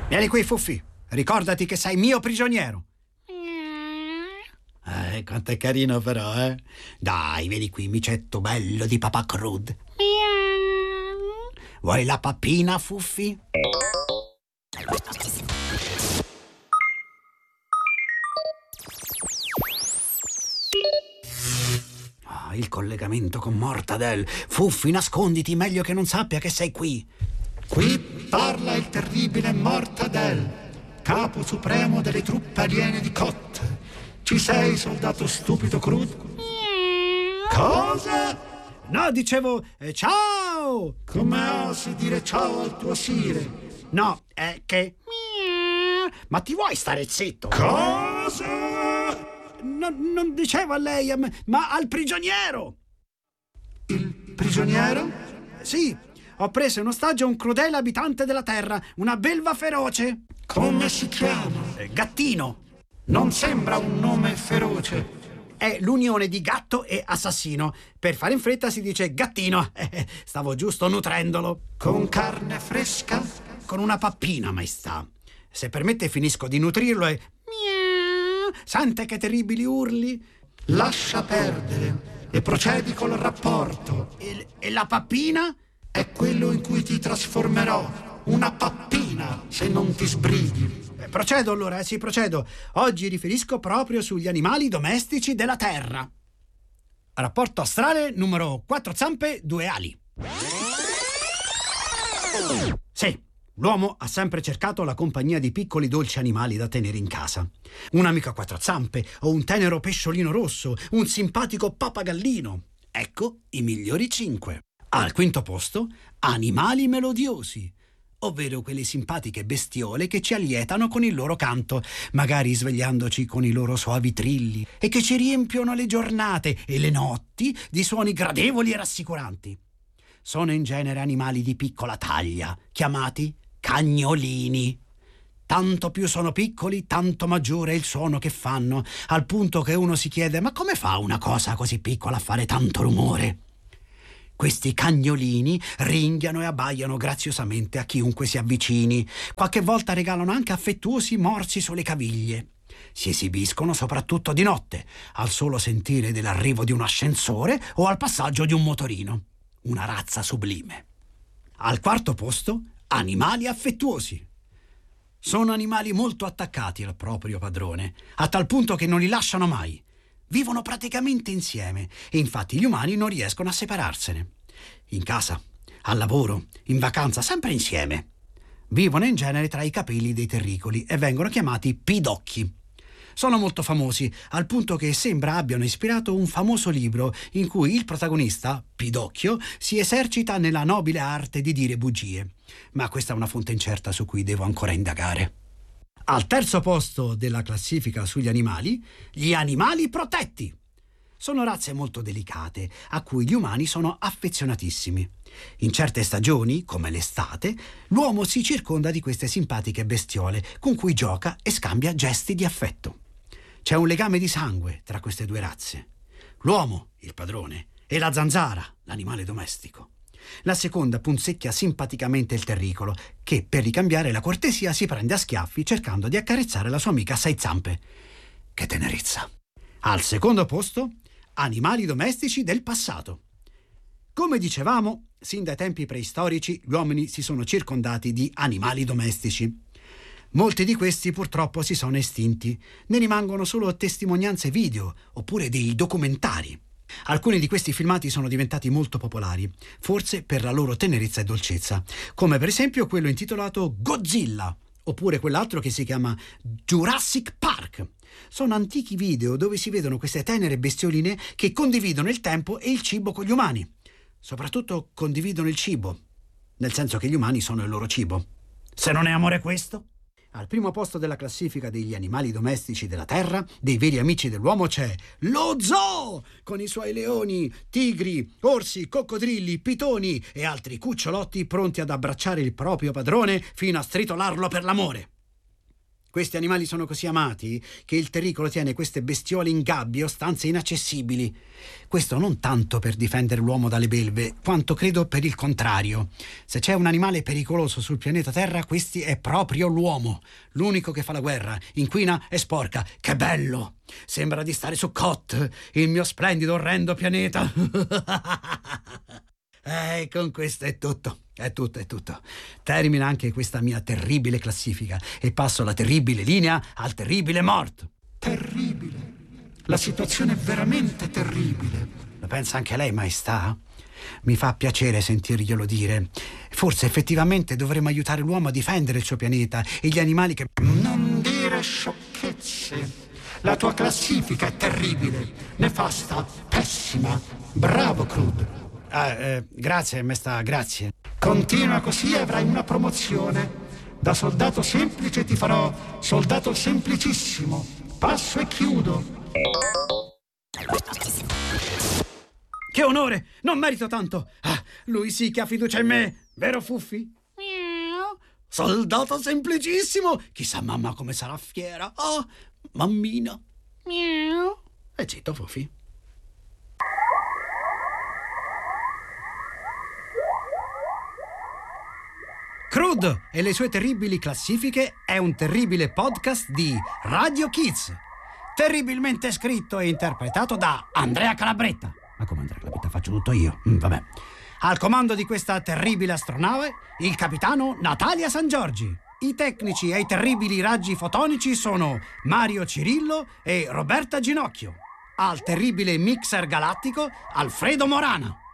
Vieni qui, Fuffi. Ricordati che sei mio prigioniero. Quanto è carino però, eh? Dai, vieni qui, micetto bello di papà Crud. Vuoi la pappina, Fuffi? Il collegamento con Mortadel. Fuffi, nasconditi, meglio che non sappia che sei qui. Qui parla il terribile Mortadel, capo supremo delle truppe aliene di Cot. Ci sei, soldato stupido Crud? Cosa? No, dicevo ciao! Come osi dire ciao al tuo sire? No, è che... Ma ti vuoi stare zitto? Cosa? Non dicevo a lei, ma al prigioniero! Il prigioniero? Sì, ho preso in ostaggio un crudele abitante della terra, una belva feroce. Come si chiama? Gattino. Non sembra un nome feroce. È l'unione di gatto e assassino. Per fare in fretta si dice gattino. Stavo giusto nutrendolo. Con carne fresca? Con una pappina, maestà. Se permette finisco di nutrirlo e... Sente che terribili urli? Lascia perdere e procedi col rapporto. E la pappina? È quello in cui ti trasformerò. Una pappina, se non ti sbrighi. Procedo allora, sì, procedo. Oggi riferisco proprio sugli animali domestici della terra. Rapporto astrale numero 4 zampe, 2 ali. Sì. L'uomo ha sempre cercato la compagnia di piccoli dolci animali da tenere in casa. Un amico a 4 zampe, o un tenero pesciolino rosso, un simpatico pappagallino. Ecco i migliori 5. Al quinto posto, animali melodiosi, ovvero quelle simpatiche bestiole che ci allietano con il loro canto, magari svegliandoci con i loro suavi trilli, e che ci riempiono le giornate e le notti di suoni gradevoli e rassicuranti. Sono in genere animali di piccola taglia, chiamati cagnolini. Tanto più sono piccoli, tanto maggiore è il suono che fanno, al punto che uno si chiede: ma come fa una cosa così piccola a fare tanto rumore? Questi cagnolini ringhiano e abbaiano graziosamente a chiunque si avvicini. Qualche volta regalano anche affettuosi morsi sulle caviglie. Si esibiscono soprattutto di notte, al solo sentire dell'arrivo di un ascensore o al passaggio di un motorino. Una razza sublime. Al quarto posto, animali affettuosi. Sono animali molto attaccati al proprio padrone, a tal punto che non li lasciano mai. Vivono praticamente insieme e infatti gli umani non riescono a separarsene. In casa, al lavoro, in vacanza, sempre insieme. Vivono in genere tra i capelli dei terricoli e vengono chiamati pidocchi. Sono molto famosi, al punto che sembra abbiano ispirato un famoso libro in cui il protagonista, Pidocchio, si esercita nella nobile arte di dire bugie. Ma questa è una fonte incerta su cui devo ancora indagare. Al terzo posto della classifica sugli animali, gli animali protetti. Sono razze molto delicate, a cui gli umani sono affezionatissimi. In certe stagioni, come l'estate, l'uomo si circonda di queste simpatiche bestiole, con cui gioca e scambia gesti di affetto. C'è un legame di sangue tra queste due razze. L'uomo, il padrone, e la zanzara, l'animale domestico. La seconda punzecchia simpaticamente il terricolo, che per ricambiare la cortesia si prende a schiaffi cercando di accarezzare la sua amica a 6 zampe. Che tenerezza! Al secondo posto, animali domestici del passato. Come dicevamo, sin dai tempi preistorici gli uomini si sono circondati di animali domestici. Molti di questi purtroppo si sono estinti, ne rimangono solo testimonianze video oppure dei documentari. Alcuni di questi filmati sono diventati molto popolari, forse per la loro tenerezza e dolcezza, come per esempio quello intitolato Godzilla, oppure quell'altro che si chiama Jurassic Park. Sono antichi video dove si vedono queste tenere bestioline che condividono il tempo e il cibo con gli umani. Soprattutto condividono il cibo, nel senso che gli umani sono il loro cibo. Se non è amore questo? Al primo posto della classifica degli animali domestici della terra, dei veri amici dell'uomo, c'è lo zoo, con i suoi leoni, tigri, orsi, coccodrilli, pitoni e altri cucciolotti pronti ad abbracciare il proprio padrone fino a stritolarlo per l'amore. Questi animali sono così amati che il terricolo tiene queste bestiole in gabbie o stanze inaccessibili. Questo non tanto per difendere l'uomo dalle belve, quanto credo per il contrario. Se c'è un animale pericoloso sul pianeta Terra, questi è proprio l'uomo. L'unico che fa la guerra, inquina e sporca. Che bello! Sembra di stare su Kot, il mio splendido, orrendo pianeta. Con questo è tutto. È tutto. Termina anche questa mia terribile classifica e passo la terribile linea al terribile Mort. Terribile. La situazione è veramente terribile. Lo pensa anche lei, maestà? Mi fa piacere sentirglielo dire. Forse effettivamente dovremmo aiutare l'uomo a difendere il suo pianeta e gli animali che... Non dire sciocchezze. La tua classifica è terribile, nefasta, pessima. Bravo, Crud. Grazie, maestà, grazie. Continua così e avrai una promozione. Da soldato semplice ti farò soldato semplicissimo. Passo e chiudo. Che onore! Non merito tanto! Lui sì che ha fiducia in me, vero Fuffi? Soldato semplicissimo! Chissà mamma come sarà fiera! Oh, mammina! E zitto, Fuffi. Crud e le sue terribili classifiche è un terribile podcast di Radio Kids, terribilmente scritto e interpretato da Andrea Calabretta. Ma come Andrea Calabretta? Faccio tutto io. Vabbè. Al comando di questa terribile astronave, il capitano Natalia San Giorgi. I tecnici e i terribili raggi fotonici sono Mario Cirillo e Roberta Ginocchio. Al terribile mixer galattico, Alfredo Morana.